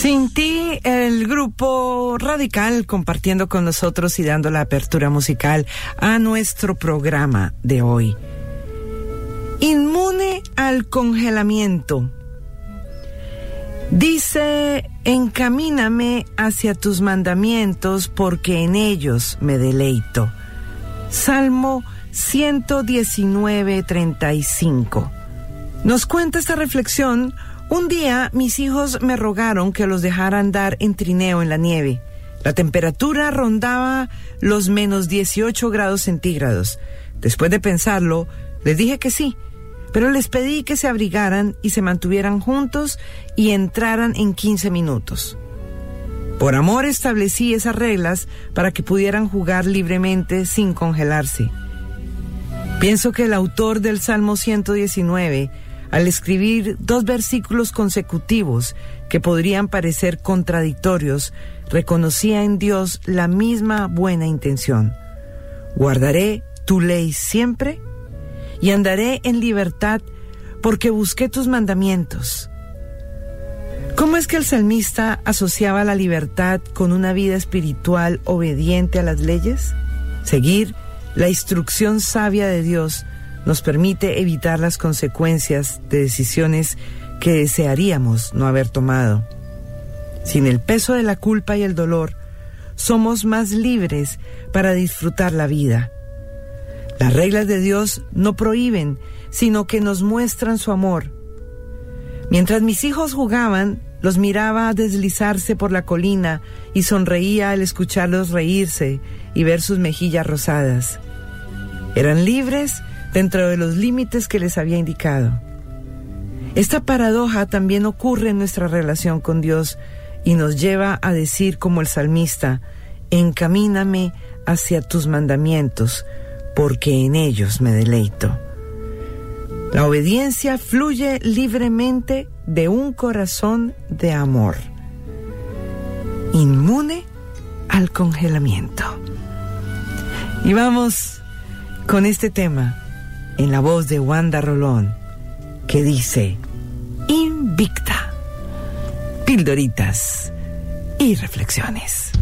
Sin ti, el grupo Radical compartiendo con nosotros y dando la apertura musical a nuestro programa de hoy. Inmune al congelamiento. Dice, encamíname hacia tus mandamientos porque en ellos me deleito. Salmo 119:35. Nos cuenta esta reflexión. Un día mis hijos me rogaron que los dejara andar en trineo en la nieve. La temperatura rondaba los menos 18 grados centígrados. Después de pensarlo, les dije que sí, pero les pedí que se abrigaran y se mantuvieran juntos y entraran en 15 minutos. Por amor establecí esas reglas para que pudieran jugar libremente sin congelarse. Pienso que el autor del Salmo 119, al escribir 2 versículos consecutivos que podrían parecer contradictorios, reconocía en Dios la misma buena intención. Guardaré tu ley siempre y andaré en libertad porque busqué tus mandamientos. ¿Cómo es que el salmista asociaba la libertad con una vida espiritual obediente a las leyes? Seguir la instrucción sabia de Dios nos permite evitar las consecuencias de decisiones que desearíamos no haber tomado. Sin el peso de la culpa y el dolor, somos más libres para disfrutar la vida. Las reglas de Dios no prohíben, sino que nos muestran su amor. Mientras mis hijos jugaban, los miraba deslizarse por la colina y sonreía al escucharlos reírse y ver sus mejillas rosadas. Eran libres dentro de los límites que les había indicado. Esta paradoja también ocurre en nuestra relación con Dios y nos lleva a decir como el salmista, encamíname hacia tus mandamientos, porque en ellos me deleito. La obediencia fluye libremente de un corazón de amor, inmune al congelamiento. Y vamos con este tema en la voz de Wanda Rolón, que dice, invicta, pildoritas y reflexiones.